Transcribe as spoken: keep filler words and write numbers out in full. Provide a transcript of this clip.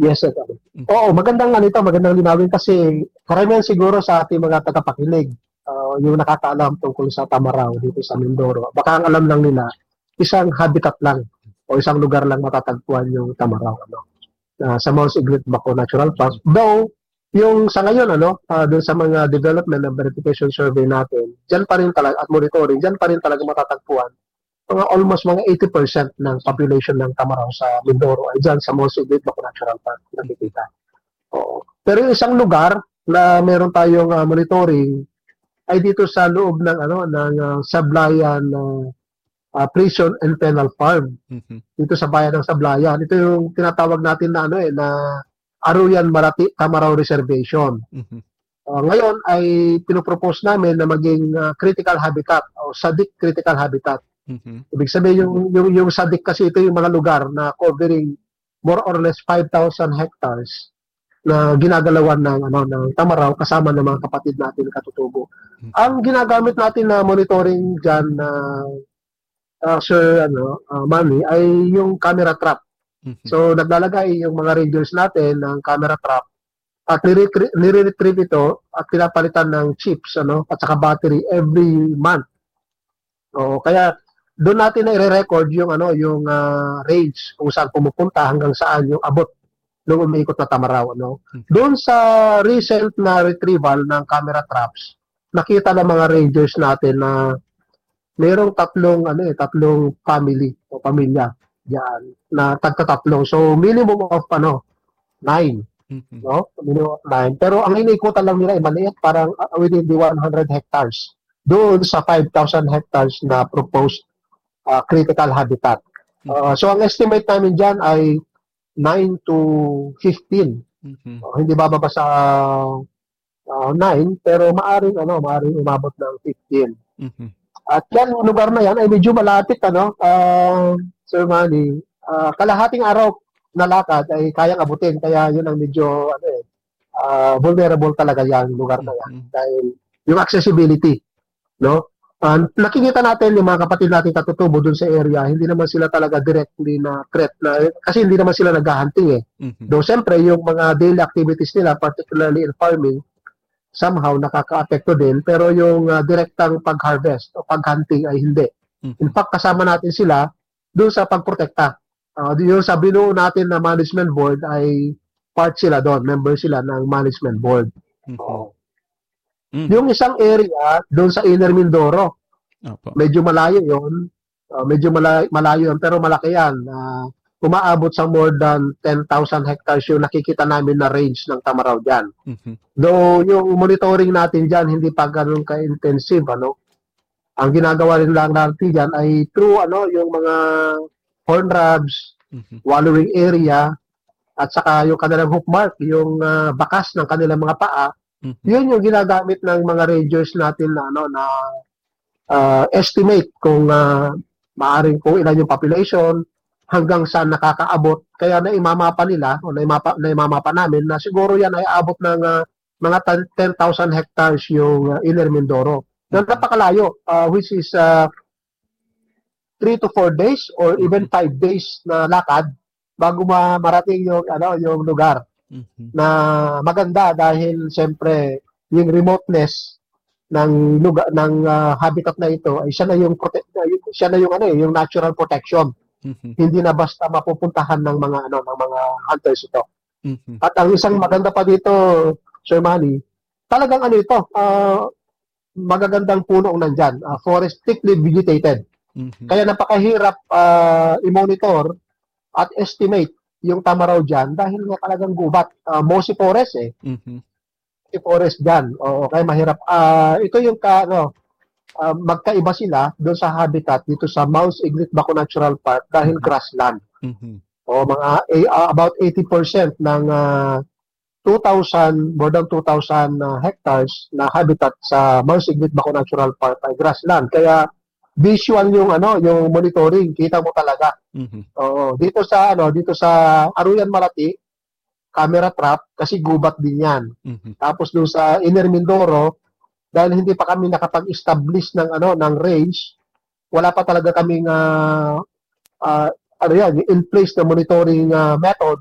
Yes, sir. Oo, magandang ano ito, magandang linawin kasi karamihan siguro sa ating mga tagapakinig, ah, yung nakakaalam tungkol sa Tamaraw dito sa Mindoro. Baka ang alam lang nila, isang habitat lang o isang lugar lang matatagpuan yung Tamaraw, ano, na sa Mount Iglit Baco Natural Park. Though, yung sa ngayon, ano, ah, dun sa mga development and verification survey natin, dyan pa rin talaga, at monitoring, dyan pa rin talaga matatagpuan mga almost mga eighty percent ng population ng Tamaraw sa Mindoro ay dyan sa Mount Iglit Baco Natural Park nakikita. Oo. Pero yung isang lugar na meron tayong uh, monitoring ay dito sa loob ng ano ng uh, Sablayan uh, uh, Prison and Penal Farm. Mm-hmm. Dito sa bayan ng Sablayan. Ito yung tinatawag natin na ano eh na Aruyan Marati Tamaraw Reservation. Mm-hmm. Uh, ngayon ay pinopropose namin na maging uh, critical habitat o S A D C critical habitat. Mm-hmm. Ibig sabihin yung, yung, yung S A D C kasi ito yung mga lugar na covering more or less five thousand hectares na ginagalawan ng ano ng Tamaraw kasama ng mga kapatid natin katutubo. Mm-hmm. Ang ginagamit natin na monitoring diyan na uh, uh, Sir ano uh, Manny ay yung camera trap. Mm-hmm. So naglalagay yung mga rangers natin ng camera trap at nire-retrieve ito at pinapalitan ng chips ano at saka battery every month. O kaya doon natin na i-record yung ano yung uh, range kung saan pumupunta hanggang saan yung abot nung umiikot na Tamaraw, no? Doon sa recent na retrieval ng camera traps, nakita ng mga rangers natin na mayroong tatlong ano eh, tatlong family o pamilya diyan na tagtatatlong. So minimum of ano, nine, mm-hmm. no? Minimum of nine. Pero ang iniikutan lang nila ay maliit, parang uh, within the one hundred hectares. Doon sa five thousand hectares na proposed uh, critical habitat. Uh, so ang estimate namin diyan ay nine to fifteen. Mm-hmm. Uh, hindi bababa sa uh, nine pero maaring ano, maaring umabot ng fifteen. Mm-hmm. At yan lugar na yan ay medyo malapit ano, uh, Sir Manny, uh, kalahating araw na lakad ay kayang abutin kaya yun ang medyo ano eh, uh, vulnerable talaga yan lugar na yan mm-hmm. dahil yung accessibility, no? Uh, nakikita natin yung mga kapatid natin katutubo dun sa area, hindi naman sila talaga directly na threat na, kasi hindi naman sila naghahunting eh. Mm-hmm. Though siyempre, yung mga daily activities nila, particularly in farming, somehow nakaka-apekto din, pero yung uh, direktang pag-harvest o pag-hunting ay hindi. Mm-hmm. In fact, kasama natin sila dun sa pagprotekta. Uh, yung sa binuo natin na management board ay part sila doon, member sila ng management board. Mm-hmm. Uh, Mm. Yung isang area doon sa Inner Mindoro, Opo. medyo malayo yun. Uh, medyo malayo, malayo yun, pero malaki yan. Uh, umaabot sa more than ten thousand hectares yung nakikita namin na range ng Tamaraw dyan. Mm-hmm. Though yung monitoring natin dyan, hindi pa ganun ka-intensive. Ano? Ang ginagawa rin lang natin dyan ay through ano, yung mga horn rubs, mm-hmm. wallowing area, at saka yung kanilang hook mark, yung uh, bakas ng kanilang mga paa, mm-hmm. yun yung ginagamit ng mga rangers natin na ano na uh, estimate kung uh, maaring kung ilan yung population hanggang saan nakakaabot. Kaya naimamapa nila o naimapa, naimamapa namin na siguro yan ay abot ng uh, mga ten thousand hectares yung uh, Inner Mindoro. Mm-hmm. Napakalayo, uh, which is uh, three to four days or even five days na lakad bago ma- marating yung ano yung lugar. Mm-hmm. Na maganda dahil siyempre yung remoteness ng lugar ng uh, habitat na ito ay siya na yung prote- siya na yung ano eh, yung natural protection. Mm-hmm. Hindi na basta mapupuntahan ng mga ano ng mga hunters ito. Mm-hmm. At ang isang maganda pa dito, Sir Manny, talagang ano ito, uh, magagandang puno ang nandyan, uh, forest thickly vegetated. Mm-hmm. Kaya napakahirap uh, i-monitor at estimate yung Tamaraw dyan dahil nga talagang gubat. Uh, Mossy Forest eh. Mm-hmm. Mossy Forest dyan. O, kaya mahirap. Uh, ito yung ka, ano, uh, magkaiba sila doon sa habitat dito sa Mount Iglit Baco Natural Park dahil mm-hmm. grassland. Mm-hmm. O, mga uh, about eighty percent ng uh, two thousand, more than two thousand uh, hectares na habitat sa Mount Iglit Baco Natural Park ay grassland. Kaya visual yung ano, yung monitoring, kita mo talaga. Mm-hmm. Oo, dito sa ano, dito sa Aruyan Malati, camera trap kasi gubat din 'yan. Mm-hmm. Tapos doon sa Inner Mindoro, dahil hindi pa kami nakapag-establish ng ano, ng range, wala pa talaga kaming uh, uh, ano yan, in place na monitoring uh, method